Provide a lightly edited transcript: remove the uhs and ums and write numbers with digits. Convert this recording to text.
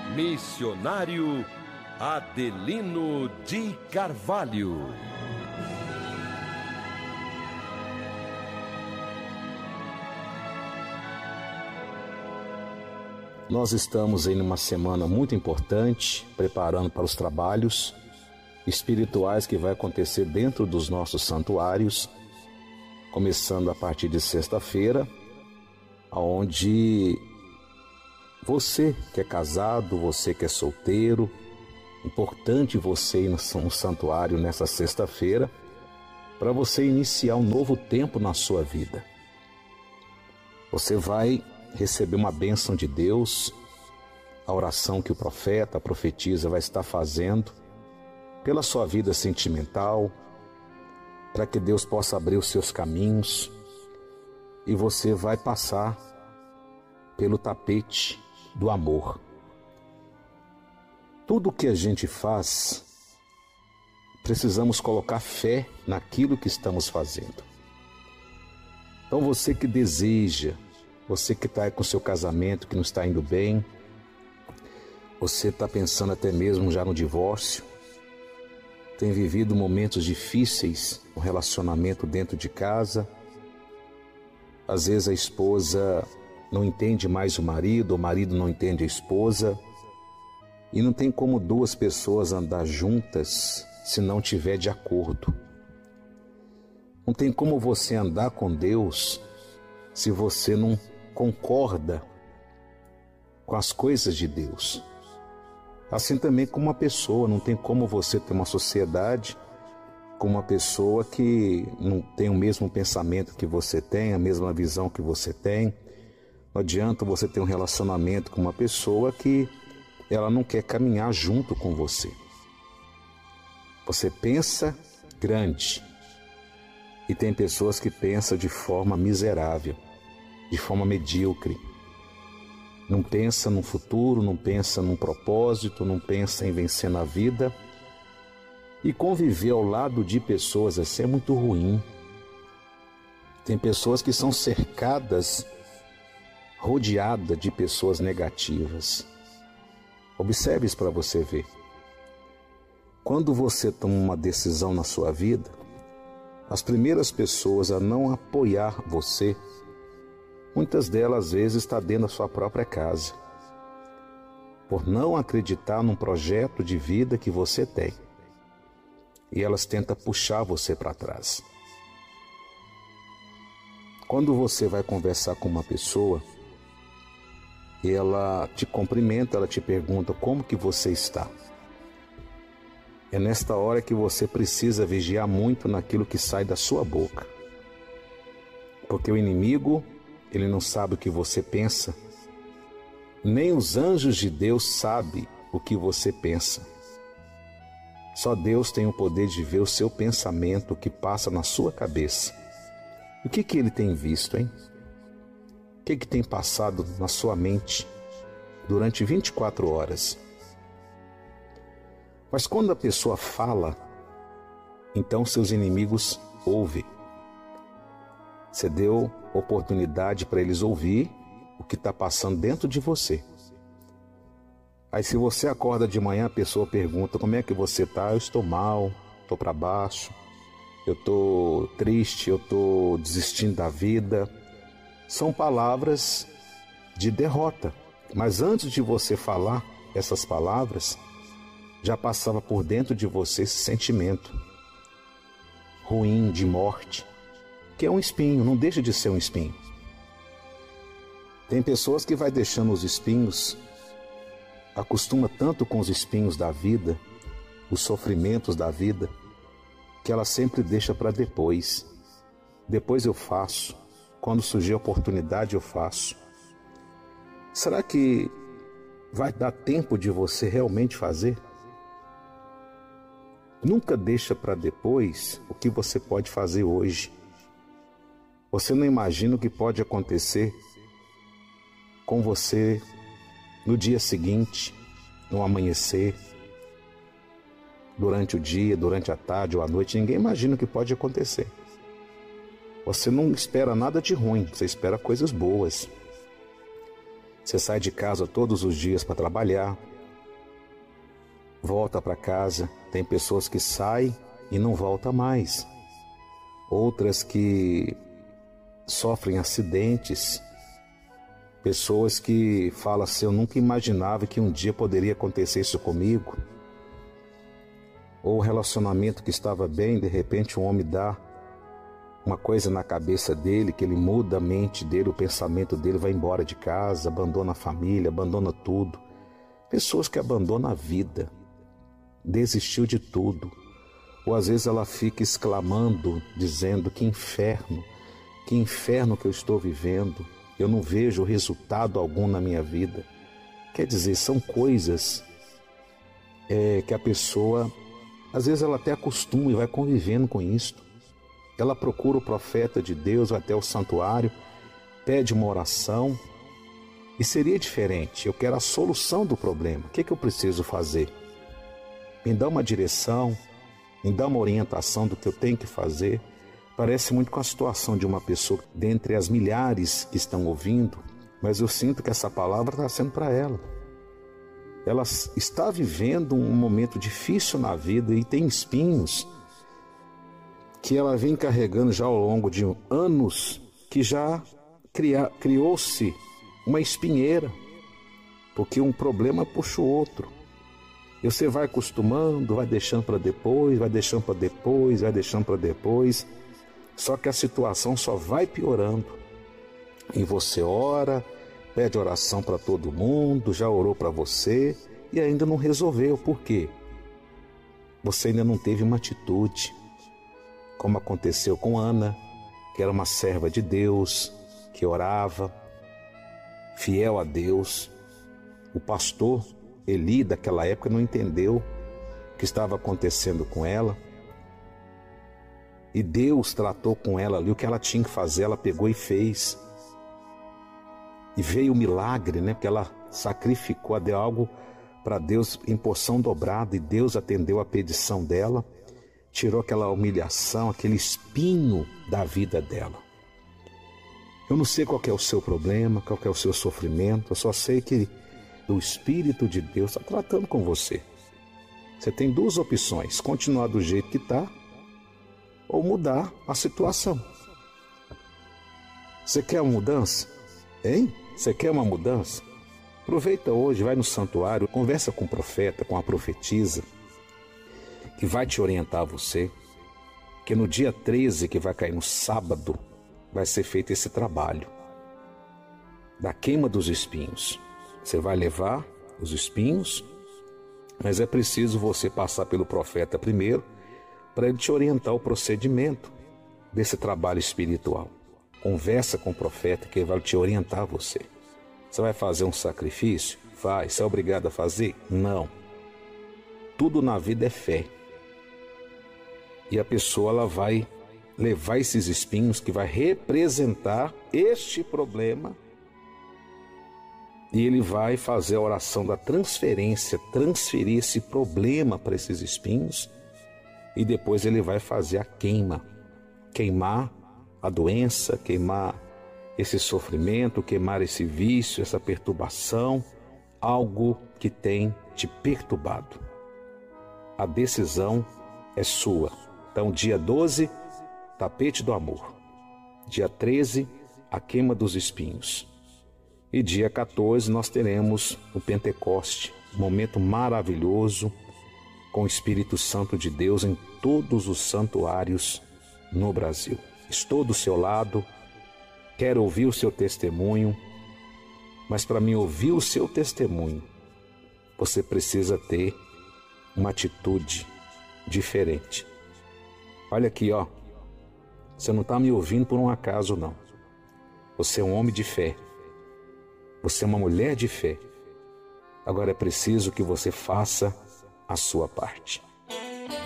Missionário Adelino de Carvalho. Nós estamos em uma semana muito importante, preparando para os trabalhos espirituais que vai acontecer dentro dos nossos santuários, começando a partir de sexta-feira, onde você que é casado, você que é solteiro, importante você ir no santuário nessa sexta-feira, para você iniciar um novo tempo na sua vida. Você vai receber uma bênção de Deus, a oração que o profeta, a profetisa vai estar fazendo pela sua vida sentimental, para que Deus possa abrir os seus caminhos e você vai passar pelo tapete do amor. Tudo que a gente faz, precisamos colocar fé naquilo que estamos fazendo. Então você que deseja, você que está com seu casamento que não está indo bem, você está pensando até mesmo já no divórcio, tem vivido momentos difíceis no relacionamento dentro de casa, às vezes a esposa não entende mais o marido não entende a esposa, e não tem como duas pessoas andar juntas se não tiver de acordo. Não tem como você andar com Deus se você não concorda com as coisas de Deus. Assim também com uma pessoa, não tem como você ter uma sociedade com uma pessoa que não tem o mesmo pensamento que você tem, a mesma visão que você tem. Não adianta você ter um relacionamento com uma pessoa que ela não quer caminhar junto com você. Você pensa grande e tem pessoas que pensam de forma miserável, de forma medíocre. Não pensa no futuro, não pensa num propósito, não pensa em vencer na vida. E conviver ao lado de pessoas assim é muito ruim. Tem pessoas que são cercadas, rodeadas de pessoas negativas. Observe isso para você ver. Quando você toma uma decisão na sua vida, as primeiras pessoas a não apoiar você, muitas delas às vezes estão dentro da sua própria casa, por não acreditar num projeto de vida que você tem. E elas tentam puxar você para trás. Quando você vai conversar com uma pessoa, ela te cumprimenta, ela te pergunta como que você está. É nesta hora que você precisa vigiar muito naquilo que sai da sua boca. Porque o inimigo, ele não sabe o que você pensa, nem os anjos de Deus sabem o que você pensa. Só Deus tem o poder de ver o seu pensamento, o que passa na sua cabeça. O que ele tem visto, hein? O que tem passado na sua mente durante 24 horas? Mas quando a pessoa fala, então seus inimigos ouvem. Você deu oportunidade para eles ouvir o que está passando dentro de você. Aí se você acorda de manhã, a pessoa pergunta, como é que você está? Eu estou mal, estou para baixo, eu estou triste, eu estou desistindo da vida. São palavras de derrota. Mas antes de você falar essas palavras, já passava por dentro de você esse sentimento ruim de morte, que é um espinho, não deixa de ser um espinho. Tem pessoas que vai deixando os espinhos, acostuma tanto com os espinhos da vida, os sofrimentos da vida, que ela sempre deixa para depois. Depois eu faço, quando surgir a oportunidade eu faço. Será que vai dar tempo de você realmente fazer? Nunca deixa para depois o que você pode fazer hoje. Você não imagina o que pode acontecer com você no dia seguinte, no amanhecer, durante o dia, durante a tarde ou à noite. Ninguém imagina o que pode acontecer. Você não espera nada de ruim, você espera coisas boas. Você sai de casa todos os dias para trabalhar, volta para casa, tem pessoas que saem e não voltam mais. Outras que sofrem acidentes, pessoas que falam assim, eu nunca imaginava que um dia poderia acontecer isso comigo. Ou o relacionamento que estava bem, de repente um homem dá uma coisa na cabeça dele, que ele muda a mente dele, o pensamento dele, vai embora de casa, abandona a família, abandona tudo. Pessoas que abandonam a vida, desistiu de tudo. Ou às vezes ela fica exclamando, dizendo, que inferno que eu estou vivendo, eu não vejo resultado algum na minha vida. Quer dizer, são coisas que a pessoa, às vezes ela até acostuma e vai convivendo com isso. Ela procura o profeta de Deus, vai até o santuário, pede uma oração, e seria diferente. Eu quero a solução do problema. O que eu preciso fazer? Me dá uma direção, me dá uma orientação do que eu tenho que fazer. Parece muito com a situação de uma pessoa dentre as milhares que estão ouvindo, mas eu sinto que essa palavra está sendo para ela. Ela está vivendo um momento difícil na vida e tem espinhos que ela vem carregando já ao longo de anos, que já criou-se uma espinheira, porque um problema puxa o outro. E você vai acostumando, vai deixando para depois, vai deixando para depois, vai deixando para depois. Só que a situação só vai piorando. E você ora, pede oração para todo mundo, já orou para você e ainda não resolveu. Por quê? Você ainda não teve uma atitude, como aconteceu com Ana, que era uma serva de Deus, que orava, fiel a Deus. O pastor Eli daquela época não entendeu o que estava acontecendo com ela. E Deus tratou com ela ali o que ela tinha que fazer, ela pegou e fez. E veio o milagre, né? Porque ela sacrificou, deu algo para Deus em porção dobrada, e Deus atendeu a petição dela, tirou aquela humilhação, aquele espinho da vida dela. Eu não sei qual que é o seu problema, qual que é o seu sofrimento, eu só sei que o Espírito de Deus está tratando com você. Você tem duas opções: continuar do jeito que está ou mudar a situação. Você quer uma mudança? Hein? Você quer uma mudança? Aproveita hoje, vai no santuário, conversa com o profeta, com a profetisa, que vai te orientar você, que no dia 13, que vai cair no sábado, vai ser feito esse trabalho da queima dos espinhos. Você vai levar os espinhos, mas é preciso você passar pelo profeta primeiro, para ele te orientar o procedimento desse trabalho espiritual. Conversa com o profeta, que ele vai te orientar você. Você vai fazer um sacrifício? Vai. Você é obrigado a fazer? Não. Tudo na vida é fé. E a pessoa ela vai levar esses espinhos, que vai representar este problema, e ele vai fazer a oração da transferência, transferir esse problema para esses espinhos, e depois ele vai fazer a queima, queimar a doença, queimar esse sofrimento, queimar esse vício, essa perturbação, algo que tem te perturbado. A decisão é sua. Então, dia 12, tapete do amor. Dia 13, a queima dos espinhos. E dia 14 nós teremos o Pentecoste, um momento maravilhoso, com o Espírito Santo de Deus em todos os santuários no Brasil. Estou do seu lado, quero ouvir o seu testemunho, mas para mim ouvir o seu testemunho, você precisa ter uma atitude diferente. Olha aqui, ó, você não está me ouvindo por um acaso, não. Você é um homem de fé. Você é uma mulher de fé. Agora é preciso que você faça a sua parte.